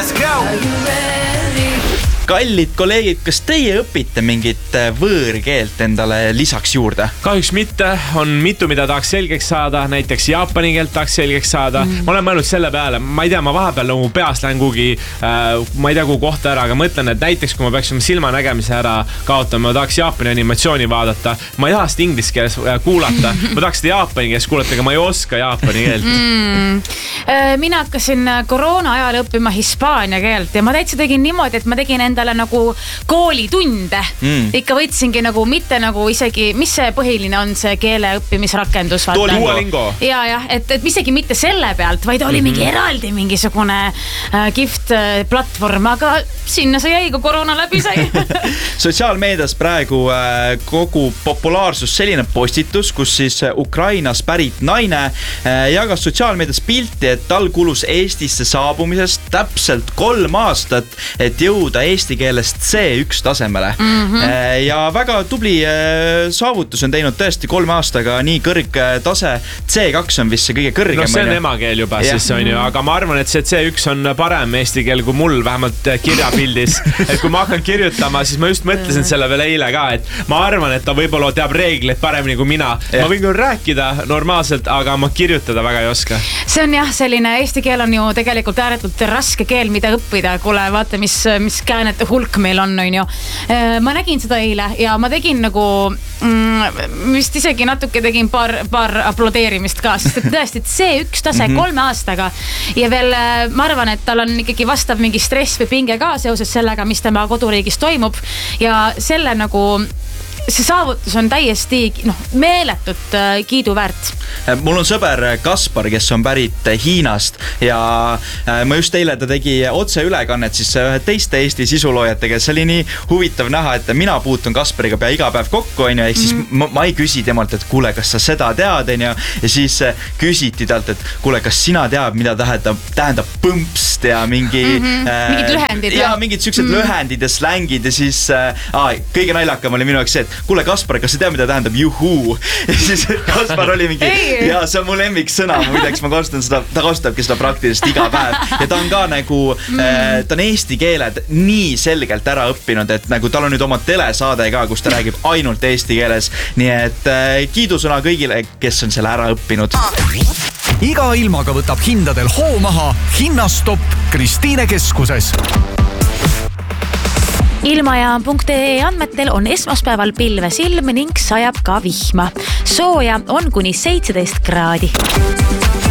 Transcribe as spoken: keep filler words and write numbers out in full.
let's go! Kallid kolleegid, kas teie õpite mingit võõrkeelt endale lisaks juurde? Kahjuks mitte, on mitu, mida tahaks selgeks saada, näiteks jaapani keelt tahaks selgeks saada. Mm. Ma olen mõelnud selle peale, ma ei tea, ma vahepeal nagu peas lähen kuhugi, äh, ma ei tea kuhu kohta ära, aga mõtlen, et näiteks kui ma peaks oma silma nägemise ära kaotama, ma tahaks jaapani animatsiooni vaadata, ma ei taha seda inglise keeles kuulata, ma tahaks seda jaapani keeles kuulata, aga ma ei oska jaapani keelt. Mm. Mina hakkasin koroona ajal õppima hispaania keelt ja ma täitsa tegin niimoodi, et ma tegin endale nagu koolitunde. Mm. Ikka võtsingi nagu mitte nagu isegi, mis see põhiline on see keele õppimisrakendus? Duolingo. Ja, ja, et, et isegi mitte selle pealt, vaid oli mingi eraldi mingisugune äh, gift äh, platvorm, aga sinna see jäi, kui koroona läbi sai. Sotsiaalmeedias praegu äh, kogu populaarsus selline postitus, kus siis Ukrainas pärit naine äh, jagas sotsiaalmeedias pilti, et tal kulus Eestisse saabumisest täpselt kolm aastat, et jõuda eesti keelest C üks tasemele. Mm-hmm. Ja väga tubli saavutus on teinud tõesti kolme aastaga nii kõrg tase. C kaks on vist see kõige kõrgem. No see on emakeel juba ja. Siis on ju, aga ma arvan, et see C üks on parem eesti keel kui mul, vähemalt kirjapildis. Et kui ma hakkan kirjutama, siis ma just mõtlesin selle veel eile ka, et ma arvan, et ta võib-olla teab reegleid paremini kui mina. Ja. Ma võin küll rääkida normaalselt, aga ma kirjutada väga ei oska. See on jah, selline eesti keel on ju tegelikult ääretult raske keel, mida õppida. Kuule, vaata, mis, mis käänete hulk meil on, on ju. Ma nägin seda eile ja ma tegin nagu mm, vist isegi natuke tegin paar, paar aplodeerimist ka, sest et tõesti, et C üks tase mm-hmm. kolme aastaga ja veel ma arvan, et tal on ikkagi vastav mingi stress või pinge ka seoses sellega, mis tema koduriigis toimub ja selle nagu see saavutus on täiesti noh, meeletut äh, kiiduväärt. Mul on sõber Kaspar, kes on pärit Hiinast ja äh, ma just eile ta tegi otse ülekannet siis ühe teiste Eesti sisuloojatega. See oli nii huvitav näha, et mina puutun Kaspariga pea iga päev kokku, on ju, ehk siis mm-hmm. ma, ma ei küsi temalt, et kuule, kas sa seda tead, on ju, ja siis äh, küsiti talt, et kuule, kas sina tead, mida tähendab, tähendab põmpst ja mingi mm-hmm. äh, mingid lühendid. Ja mingid süksed mm-hmm. lühendid ja slängid ja siis äh, aa, kõige naljakam oli minu jaoks see, et kuule Kaspar, kas sa tead, mida tähendab juhuu? Ja siis Kaspar oli mingi, ja see on mu lemmik sõna, muideks ma kasutan seda, ta kasutabki seda praktiliselt iga päev. Ja ta on ka nagu, mm. äh, ta on eesti keeled nii selgelt ära õppinud, et nagu tal on nüüd oma telesaade ka, kus ta räägib ainult eesti keeles. Nii et äh, kiidusõna kõigile, kes on selle ära õppinud. Iga ilmaga võtab hindadel hoo maha Hinnastopp Kristiine keskuses. Ilmajaam punkt ee andmetel on esmaspäeval pilves ilm ning sajab ka vihma. Sooja on kuni seitseteist kraadi.